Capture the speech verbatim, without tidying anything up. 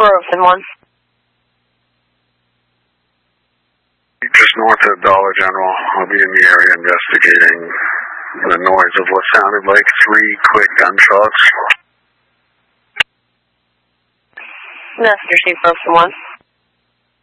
Robeson one. Just north of Dollar General. I'll be in the area investigating the noise of what sounded like three quick gunshots. Messenger Chief Robeson one.